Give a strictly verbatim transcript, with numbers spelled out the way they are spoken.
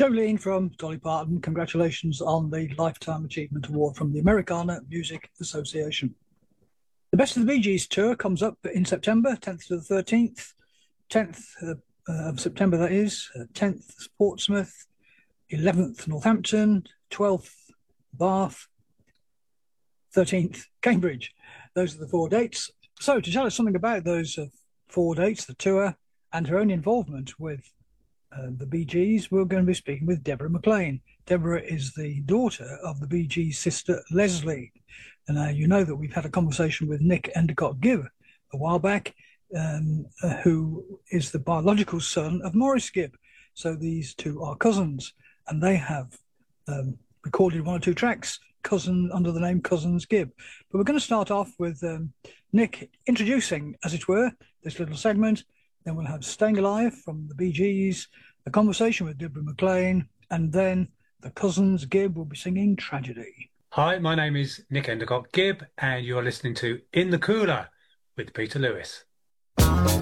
Jolene from Dolly Parton, congratulations on the Lifetime Achievement Award from the Americana Music Association. The Best of the Bee Gees tour comes up in September, tenth to the thirteenth. tenth uh, uh, of September, that is. Uh, tenth, Portsmouth. eleventh, Northampton. twelfth, Bath. thirteenth, Cambridge. Those are the four dates. So to tell us something about those uh, four dates, the tour, and her own involvement with uh, the Bee Gees, we're going to be speaking with Deborah McLean. Deborah is the daughter of the Bee Gees' sister, Leslie. And uh, you know that we've had a conversation with Nick Endicott-Gibb a while back, um, uh, who is the biological son of Maurice Gibb. So these two are cousins, and they have um, recorded one or two tracks cousin under the name Cousins Gibb. But we're going to start off with um, Nick introducing, as it were, this little segment. Then we'll have Staying Alive from the Bee Gees, a conversation with Deborah McLean, and then the Cousins Gibb will be singing Tragedy. Hi, my name is Nick Endicott-Gibb, and you're listening to In the Cooler with Peter Lewis.